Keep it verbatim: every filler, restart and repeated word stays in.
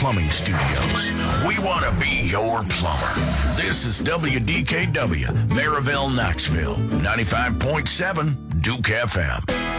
Plumbing Studios. We want to be your plumber. This is W D K W, Maryville, Knoxville, ninety-five point seven Duke F M.